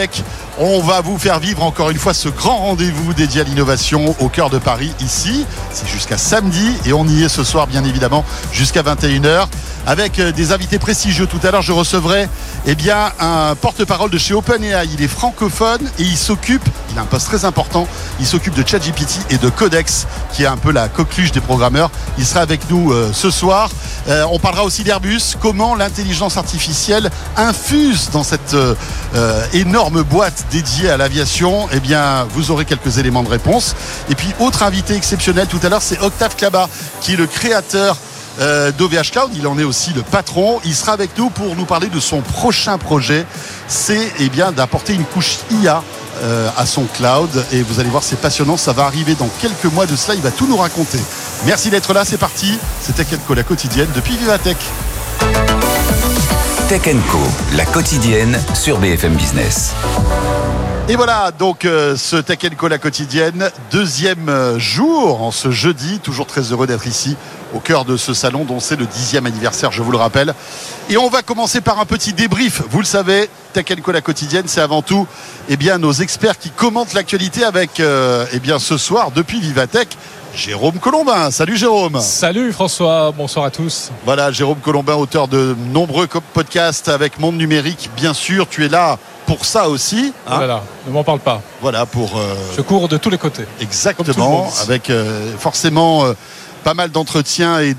Vivatech. On va vous faire vivre encore une fois ce grand rendez-vous dédié à l'innovation au cœur de Paris ici. C'est jusqu'à samedi et on y est ce soir bien évidemment jusqu'à 21h avec des invités prestigieux. Tout à l'heure je recevrai un porte-parole de chez OpenAI. Il est francophone et il a un poste très important, il s'occupe de ChatGPT et de Codex qui est un peu la coqueluche des programmeurs. Il sera avec nous ce soir. On parlera aussi d'Airbus, comment l'intelligence artificielle infuse dans cette énorme boîte dédiée à l'aviation. Vous aurez quelques éléments de réponse. Et puis autre invité exceptionnel tout à l'heure, c'est Octave Klaba qui est le créateur d'OVH Cloud. Il en est aussi le patron. Il sera avec nous pour nous parler de son prochain projet. C'est d'apporter une couche IA à son cloud, et vous allez voir, c'est passionnant, ça va arriver dans quelques mois de cela, il va tout nous raconter. Merci d'être là, c'est parti, c'est Tech & Co, la quotidienne depuis Vivatech. Tech & Co, la quotidienne sur BFM Business. Et voilà, donc ce Tech & Co, la quotidienne, deuxième jour en ce jeudi, toujours très heureux d'être ici au cœur de ce salon dont c'est le 10e anniversaire, je vous le rappelle. Et on va commencer par un petit débrief. Vous le savez, Tech & Co, la quotidienne, c'est avant tout nos experts qui commentent l'actualité avec ce soir, depuis Vivatech, Jérôme Colombin. Salut Jérôme. Salut François, bonsoir à tous. Voilà, Jérôme Colombin, auteur de nombreux podcasts avec Monde Numérique. Bien sûr, tu es là pour ça aussi. Voilà, ne m'en parle pas. Voilà, Je cours de tous les côtés. Exactement, avec forcément pas mal d'entretiens et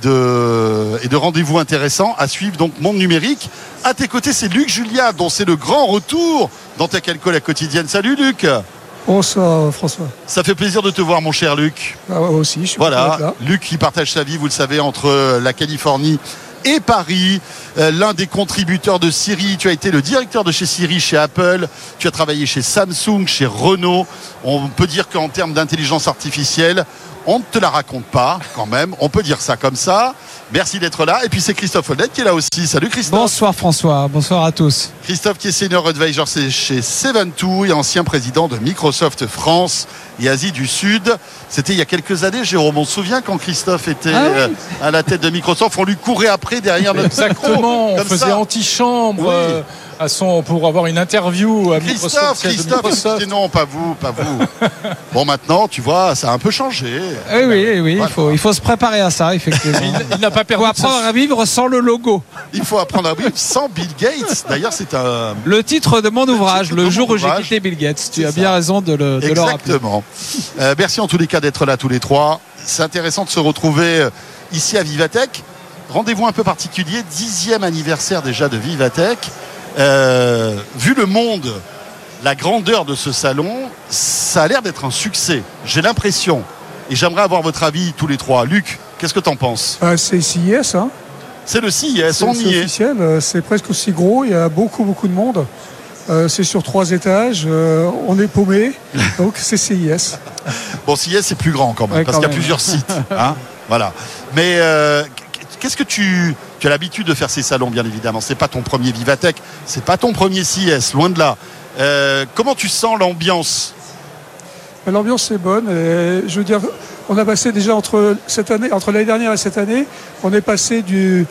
de rendez-vous intéressants à suivre. Donc Monde Numérique. À tes côtés, c'est Luc Julia, dont c'est le grand retour dans Tech & Co, la quotidienne. Salut Luc. Bonsoir François. Ça fait plaisir de te voir, mon cher Luc. Moi aussi, je suis voilà, là. Luc qui partage sa vie, vous le savez, entre la Californie et Paris, l'un des contributeurs de Siri. Tu as été le directeur de chez Siri, chez Apple. Tu as travaillé chez Samsung, chez Renault. On peut dire qu'en termes d'intelligence artificielle, on ne te la raconte pas quand même. On peut dire ça comme ça. Merci d'être là. Et puis c'est Christophe Holdet qui est là aussi. Salut Christophe. Bonsoir François, bonsoir à tous. Christophe qui est senior advisor chez Seven2 et ancien président de Microsoft France et Asie du Sud. C'était il y a quelques années, Jérôme. On se souvient quand Christophe était à la tête de Microsoft, on lui courait après derrière notre Exactement, on faisait antichambre. Oui. Pour avoir une interview à Christophe, non, pas vous. Bon, maintenant, tu vois, ça a un peu changé. Oui, voilà. il faut se préparer à ça, effectivement. Il n'a pas perdu. Il faut apprendre à vivre sans le logo. Il faut apprendre à vivre sans Bill Gates. D'ailleurs, c'est le titre de mon ouvrage, le jour où j'ai quitté Bill Gates. Tu as bien raison de le rappeler. Exactement. Merci en tous les cas d'être là tous les trois. C'est intéressant de se retrouver ici à Vivatech. Rendez-vous un peu particulier, 10e anniversaire déjà de Vivatech. Vu le monde, la grandeur de ce salon, ça a l'air d'être un succès. J'ai l'impression. Et j'aimerais avoir votre avis tous les trois. Luc, qu'est-ce que tu en penses ? C'est CIS, hein. C'est le CIS, on y est. C'est officiel, c'est presque aussi gros. Il y a beaucoup de monde. C'est sur 3 étages. On est paumé. Donc c'est CIS. Bon, CIS, c'est plus grand quand même, parce qu'il y a plusieurs sites. Voilà. Mais qu'est-ce que tu as l'habitude de faire ces salons, bien évidemment. C'est pas ton premier Vivatech, c'est pas ton premier CIS, loin de là. Comment tu sens l'ambiance ? L'ambiance est bonne. Et, je veux dire, on a passé déjà entre l'année dernière et cette année, on est passé du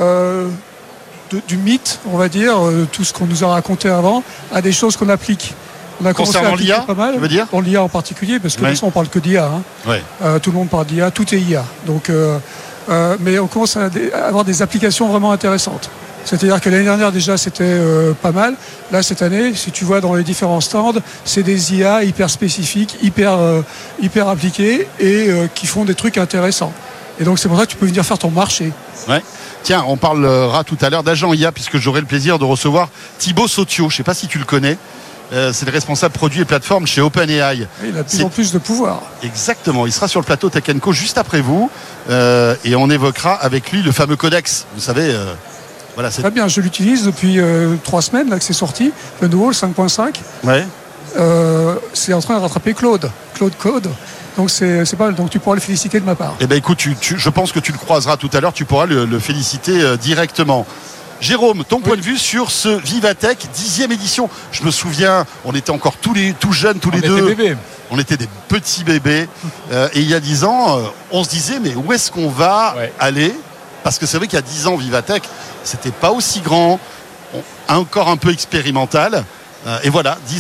mythe, on va dire, tout ce qu'on nous a raconté avant, à des choses qu'on applique. On a commencé à appliquer pas mal. Tu veux dire ? Pour l'IA en particulier, parce que de toute façon, on parle que d'IA. Tout le monde parle d'IA, tout est IA. Donc mais on commence à avoir des applications vraiment intéressantes. C'est-à-dire que l'année dernière déjà c'était pas mal. Là cette année, si tu vois dans les différents stands, c'est des IA hyper spécifiques, hyper appliquées et qui font des trucs intéressants. Et donc c'est pour ça que tu peux venir faire ton marché. Ouais. Tiens, on parlera tout à l'heure d'agent IA puisque j'aurai le plaisir de recevoir Thibaut Sautio. Je ne sais pas si tu le connais. C'est le responsable produit et plateforme chez OpenAI. Il a de plus en plus de pouvoir. Exactement. Il sera sur le plateau Tech & Co juste après vous. Et on évoquera avec lui le fameux Codex. Vous savez, voilà. Très bien, je l'utilise depuis 3 semaines là que c'est sorti. Le nouveau, le 5.5. Ouais. C'est en train de rattraper Claude Code. Donc c'est pas mal. Donc tu pourras le féliciter de ma part. Eh bien écoute, je pense que tu le croiseras tout à l'heure. Tu pourras le féliciter directement. Jérôme, ton point de vue sur ce Vivatech 10e édition. Je me souviens, on était encore tout jeunes, tous les deux. Bébés. On était des petits bébés. Et il y a 10 ans, on se disait, mais où est-ce qu'on va aller ? Parce que c'est vrai qu'il y a 10 ans, Vivatech, c'était pas aussi grand, encore un peu expérimental. Et voilà, 10